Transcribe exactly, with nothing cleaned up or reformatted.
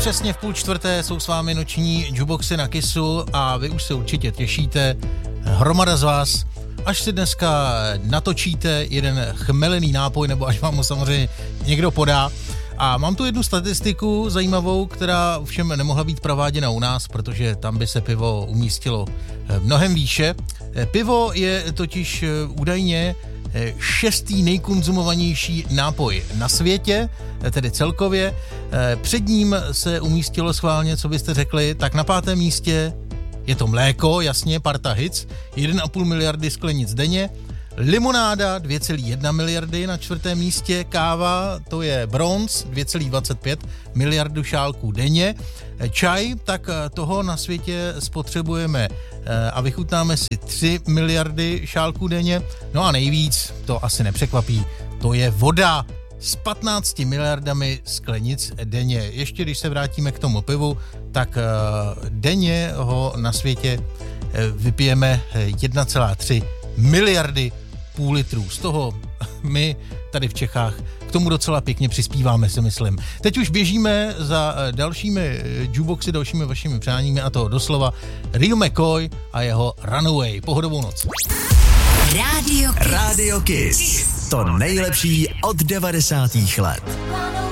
přesně v půl čtvrté jsou s vámi noční jukeboxy na Kissu a vy už se určitě těšíte. Hromada z vás, až si dneska natočíte jeden chmelený nápoj, nebo až vám ho samozřejmě někdo podá. A mám tu jednu statistiku zajímavou, která ovšem nemohla být prováděna u nás, protože tam by se pivo umístilo mnohem výše. Pivo je totiž údajně šestý nejkonzumovanější nápoj na světě, tedy celkově. Před ním se umístilo schválně, co byste řekli, tak na pátém místě je to mléko, jasně, parta hic, jedna celá pět miliardy sklenic denně. Limonáda dvě celé jedna miliardy na čtvrtém místě, káva, to je bronz, dvě celé dvacet pět miliardu šálků denně. Čaj, tak toho na světě spotřebujeme a vychutnáme si tři miliardy šálků denně. No a nejvíc, to asi nepřekvapí, to je voda s patnácti miliardami sklenic denně. Ještě když se vrátíme k tomu pivu, tak denně ho na světě vypijeme jedna celá tři miliardy půl litrů. Z toho my tady v Čechách k tomu docela pěkně přispíváme, si myslím. Teď už běžíme za dalšími jukeboxy, dalšími vašimi přáními, a to doslova Real McCoy a jeho Runaway. Pohodovou noc. Radio Kiss. Radio Kiss. To nejlepší od devadesátých let.